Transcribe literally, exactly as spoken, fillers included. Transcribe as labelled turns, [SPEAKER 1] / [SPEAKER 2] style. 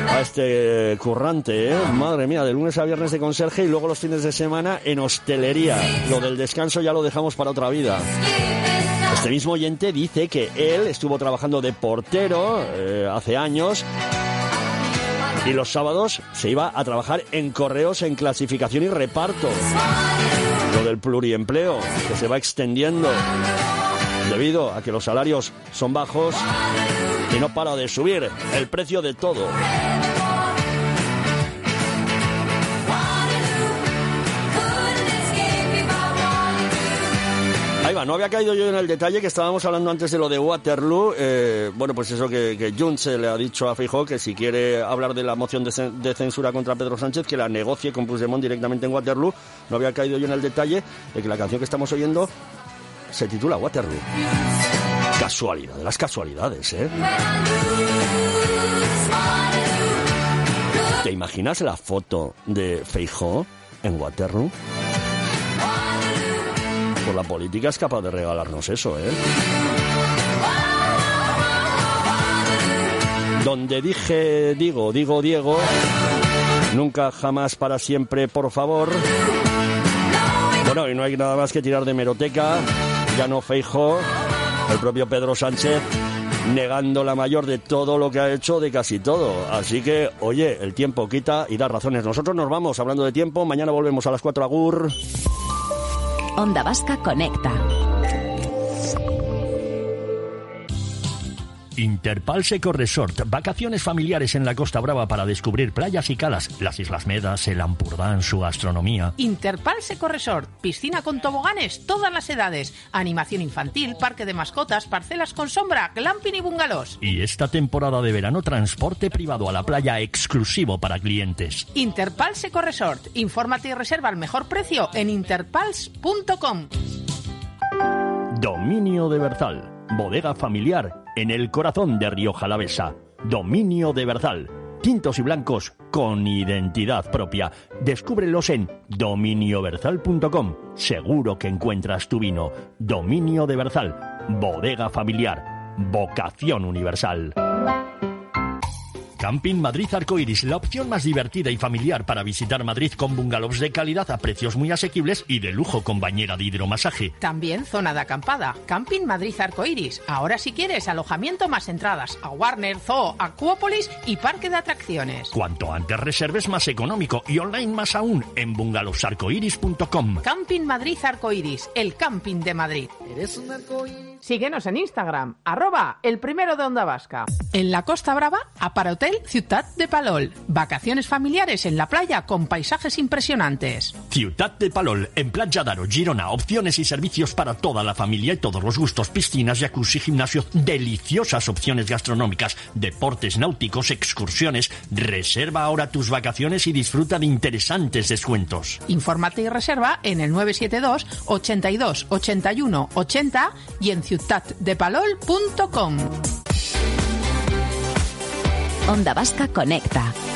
[SPEAKER 1] a este currante, ¿eh? Madre mía, de lunes a viernes de conserje y luego los fines de semana en hostelería. Lo del descanso ya lo dejamos para otra vida. Este mismo oyente dice que él estuvo trabajando de portero eh, hace años y los sábados se iba a trabajar en correos en clasificación y reparto. Lo del pluriempleo, que se va extendiendo debido a que los salarios son bajos y no para de subir el precio de todo. Ahí va, no había caído yo en el detalle que estábamos hablando antes de lo de Waterloo. Eh, bueno, pues eso que, que Junts le ha dicho a Feijóo que si quiere hablar de la moción de, cen, de censura contra Pedro Sánchez, que la negocie con Puigdemont directamente en Waterloo. No había caído yo en el detalle de que la canción que estamos oyendo se titula Waterloo. Casualidad, de las casualidades, ¿eh? ¿Te imaginas la foto de Feijóo en Waterloo? Pues la política es capaz de regalarnos eso, ¿eh? Donde dije, digo, digo, Diego, nunca, jamás, para siempre, por favor. Bueno, y no hay nada más que tirar de hemeroteca. Ya no Feijóo, el propio Pedro Sánchez, negando la mayor de todo lo que ha hecho, de casi todo. Así que, oye, el tiempo quita y da razones. Nosotros nos vamos hablando de tiempo. Mañana volvemos a las cuatro. Agur.
[SPEAKER 2] Onda Vasca Conecta.
[SPEAKER 3] Interpals Eco Resort, vacaciones familiares en la Costa Brava para descubrir playas y calas, las Islas Medas, el Ampurdán, su gastronomía.
[SPEAKER 4] Interpals Eco Resort, piscina con toboganes, todas las edades, animación infantil, parque de mascotas, parcelas con sombra, glamping y bungalows.
[SPEAKER 3] Y esta temporada de verano, transporte privado a la playa exclusivo para clientes.
[SPEAKER 4] Interpals Eco Resort, infórmate y reserva al mejor precio en interpals punto com.
[SPEAKER 3] Dominio de Berzal, bodega familiar en el corazón de Rioja Alavesa. Dominio de Berzal. Tintos y blancos con identidad propia. Descúbrelos en dominio berzal punto com. Seguro que encuentras tu vino. Dominio de Berzal. Bodega familiar. Vocación universal. Camping Madrid Arcoiris, la opción más divertida y familiar para visitar Madrid, con bungalows de calidad a precios muy asequibles y de lujo con bañera de hidromasaje.
[SPEAKER 4] También zona de acampada. Camping Madrid Arcoiris. Ahora si quieres alojamiento más entradas a Warner, Zoo, Acuópolis y parque de atracciones.
[SPEAKER 3] Cuanto antes reserves, más económico, y online más aún en bungalowsarcoiris punto com.
[SPEAKER 4] Camping Madrid Arcoiris, el camping de Madrid.
[SPEAKER 5] Eres un arcoíris.
[SPEAKER 4] Síguenos en Instagram, arroba el primero de Onda Vasca. En la Costa Brava, Aparhotel Ciutat de Palol. Vacaciones familiares en la playa con paisajes impresionantes.
[SPEAKER 3] Ciutat de Palol, en Platja d'Aro, Girona. Opciones y servicios para toda la familia y todos los gustos. Piscinas, jacuzzi, gimnasio, deliciosas opciones gastronómicas, deportes náuticos, excursiones. Reserva ahora tus vacaciones y disfruta de interesantes descuentos.
[SPEAKER 4] Infórmate y reserva en el nueve siete dos, ochenta y dos, ochenta y uno, ochenta y en ciutat de palol punto com.
[SPEAKER 2] Onda Vasca Conecta.